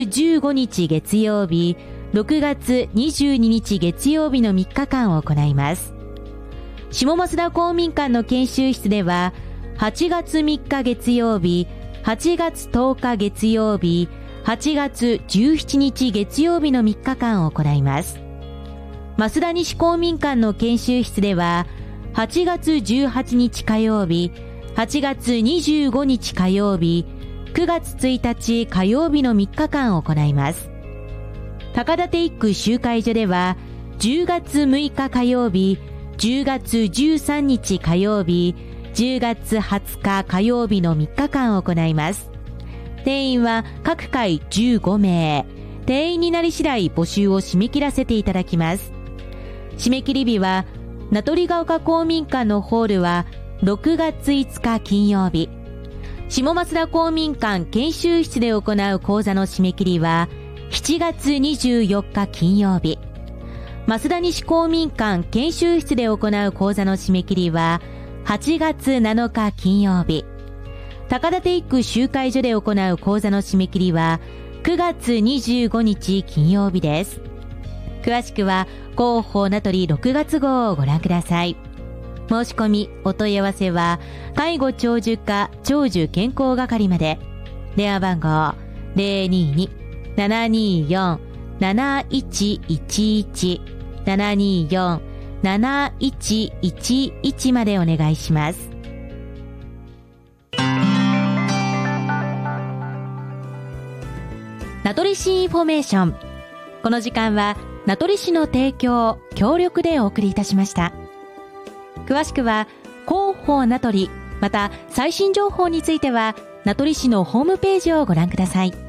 15日月曜日、6月22日月曜日の3日間を行います。下増田公民館の研修室では、8月3日月曜日、8月10日月曜日、8月17日月曜日の3日間を行います。増田西公民館の研修室では、8月18日火曜日、8月25日火曜日、9月1日火曜日の3日間を行います。高立一区集会所では、10月6日火曜日、10月13日火曜日、10月20日火曜日の3日間を行います。定員は各回15名。定員になり次第募集を締め切らせていただきます。締め切り日は、名取ヶ丘公民館のホールは6月5日金曜日。下増田公民館研修室で行う講座の締め切りは7月24日金曜日。増田西公民館研修室で行う講座の締め切りは8月7日金曜日。高立一区集会所で行う講座の締め切りは9月25日金曜日です。詳しくは広報名取6月号をご覧ください。申し込み、お問い合わせは、介護長寿課長寿健康係まで。電話番号 022-724-7111 724-7111 までお願いします。名取市インフォメーション。この時間は名取市の提供、協力でお送りいたしました。詳しくは広報名取、また最新情報については名取市のホームページをご覧ください。